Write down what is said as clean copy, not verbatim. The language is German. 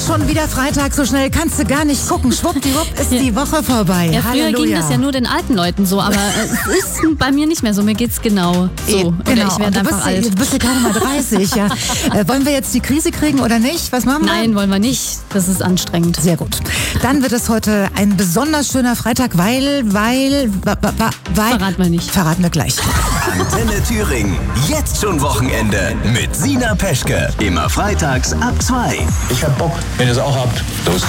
Schon wieder Freitag, so schnell kannst du gar nicht gucken. Schwuppdiwupp ist die Woche vorbei. Ja, früher ging das ja nur den alten Leuten so, aber es ist bei mir nicht mehr so. Mir geht's genau so. Genau. Oder ich werde einfach alt. Du bist ja gerade mal 30, ja. Wollen wir jetzt die Krise kriegen oder nicht? Was machen wir? Nein, wollen wir nicht. Das ist anstrengend. Sehr gut. Dann wird es heute ein besonders schöner Freitag, weil... Verraten wir nicht. Verraten wir gleich. Antenne Thüringen. Jetzt schon Wochenende mit Sina Peschke. Immer freitags ab 2. Ich hab Bock, wenn ihr es auch habt. Los geht's.